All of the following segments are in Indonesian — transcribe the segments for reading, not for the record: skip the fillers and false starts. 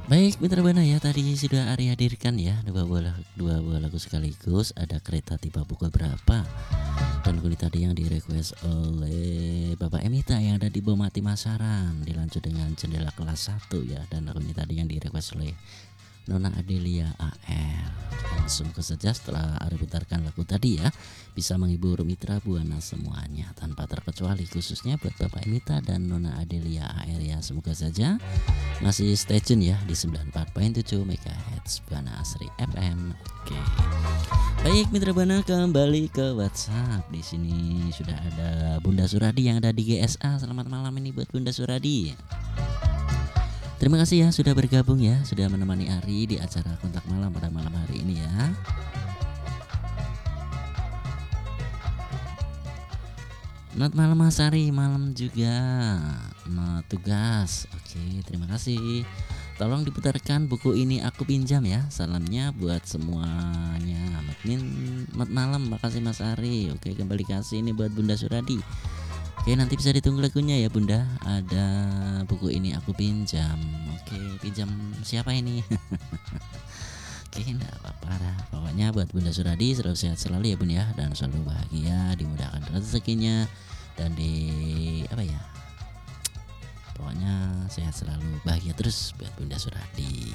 Baik, Mitra Buana ya, tadi sudah Ari hadirkan ya dua buah lagu sekaligus. Ada Kereta Tiba Pukul Berapa, dan lagu ini tadi yang direquest oleh Bapak Emita yang ada di Bomati Masaran, dilanjut dengan Jendela Kelas 1 ya, dan lagu ini tadi yang direquest oleh Nona Adelia AR. Dan semoga saja setelah Ari putarkan lagu tadi ya, bisa menghibur Mitra Buana semuanya tanpa terkecuali, khususnya buat Bapak Emita dan Nona Adelia AR ya. Semoga saja masih stay tune ya di 94.7 MHz Buana Asri FM. Oke. Baik Mitra Buana, kembali ke WhatsApp. Di sini sudah ada Bunda Suradi yang ada di GSA. Selamat malam ini buat Bunda Suradi. Terima kasih ya sudah bergabung ya, sudah menemani Ari di acara Kontak Malam pada malam hari ini ya. Selamat malam Mas Ari, malam juga tugas. Oke, terima kasih. Tolong diputarkan buku ini aku pinjam ya. Salamnya buat semuanya. Selamat malam, makasih Mas Ari. Oke, kembali kasih ini buat Bunda Suradi. Oke, nanti bisa ditunggu lagunya ya Bunda. Ada buku ini aku pinjam. Oke, pinjam siapa ini? Oke, enggak apa-apa dah. Pokoknya buat Bunda Suradi selalu sehat selalu ya Bun ya, dan selalu bahagia, dimudahkan rezekinya, dan pokoknya sehat selalu, bahagia terus buat Bunda Suradi.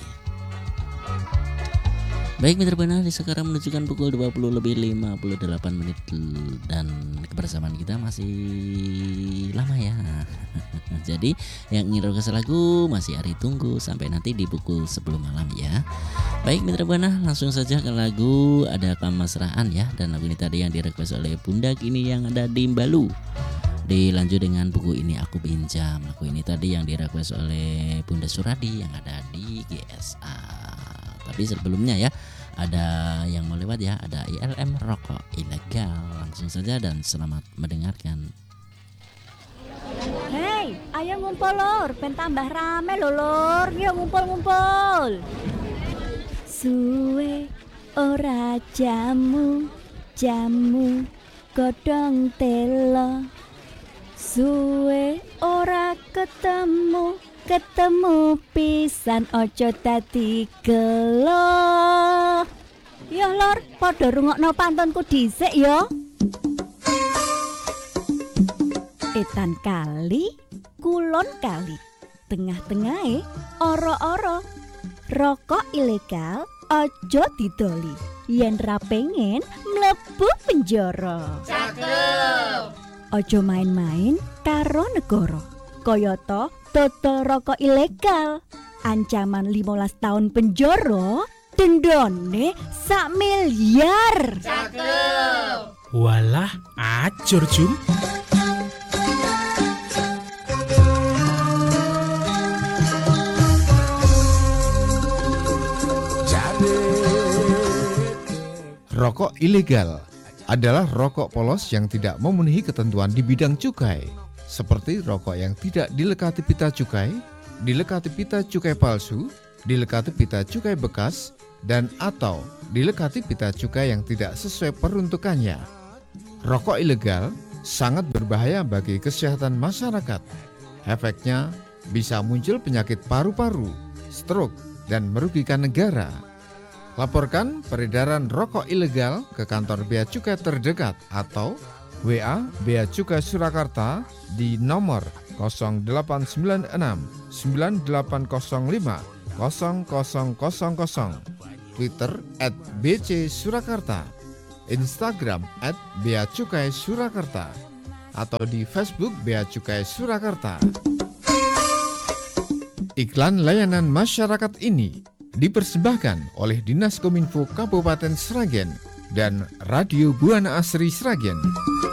Baik Mitra Buana, sekarang menunjukkan pukul 20:58 dan kebersamaan kita masih lama ya. Jadi yang ingin request lagu masih Ari tunggu sampai nanti di pukul 10 malam ya. Baik Mitra Buana, langsung saja ke lagu Ada Kemasrahan ya, dan lagu ini tadi yang direquest oleh Bunda Kini yang ada di Mbalu. Dilanjut dengan buku ini aku pinjam. Lagu ini tadi yang direquest oleh Bunda Suradi yang ada di GSA. Tapi sebelumnya ya, ada yang mau lewat ya, ada ILM Rokok Ilegal. Langsung saja dan selamat mendengarkan. Hei, ayo ngumpul lor, ben tambah rame lho lor. Yuk ngumpul-ngumpul. Suwe ora jamu godhong telo. Suwe ora ketemu pisan ojo dadi gelo. Ya lor, padha rungokno pantunku dhisik ya. Etan kali, kulon kali, tengah-tengahe oro-oro. Rokok ilegal ojo didoli, yen ra pengen mlebu penjara. Cakep. Ojo main-main karo negara. Kayata dodol rokok ilegal, ancaman 15 tahun penjara, dendane 1 miliar. Cakep. Walah, acur Jum. Rokok ilegal adalah rokok polos yang tidak memenuhi ketentuan di bidang cukai, seperti rokok yang tidak dilekati pita cukai, dilekati pita cukai palsu, dilekati pita cukai bekas, dan atau dilekati pita cukai yang tidak sesuai peruntukannya. Rokok ilegal sangat berbahaya bagi kesehatan masyarakat. Efeknya bisa muncul penyakit paru-paru, stroke, dan merugikan negara. Laporkan peredaran rokok ilegal ke kantor Bea Cukai terdekat atau WA Bea Cukai Surakarta di nomor 0896 9805 0000, Twitter @bcsurakarta, Instagram @Bea Cukai Surakarta, atau di Facebook Bea Cukai Surakarta. Iklan layanan masyarakat ini dipersembahkan oleh Dinas Kominfo Kabupaten Sragen dan Radio Buana Asri Sragen.